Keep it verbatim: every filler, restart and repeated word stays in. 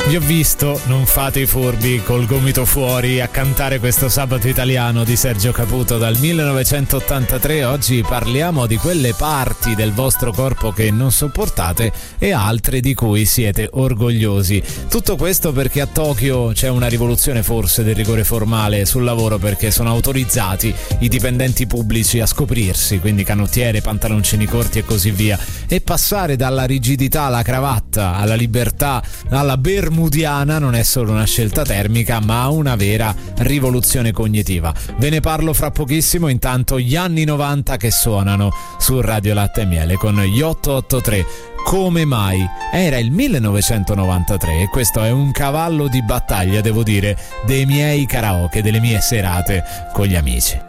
Vi ho visto, non fate i furbi, col gomito fuori a cantare questo Sabato Italiano di Sergio Caputo dal millenovecentottantatré. Oggi parliamo di quelle parti del vostro corpo che non sopportate e altre di cui siete orgogliosi. Tutto questo perché a Tokyo c'è una rivoluzione forse del rigore formale sul lavoro, perché sono autorizzati i dipendenti pubblici a scoprirsi, quindi canottiere, pantaloncini corti e così via, e passare dalla rigidità alla cravatta, alla libertà, alla bermudiana non è solo una scelta termica ma una vera rivoluzione cognitiva. Ve ne parlo fra pochissimo, intanto gli anni novanta che suonano su Radio Latte e Miele con gli otto otto tre. Come mai? Era il millenovecentonovantatré e questo è un cavallo di battaglia, devo dire, dei miei karaoke, delle mie serate con gli amici.